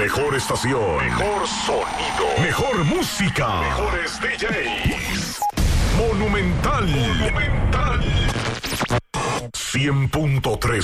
Mejor estación. Mejor sonido. Mejor música. Mejores DJs. Monumental. 100.3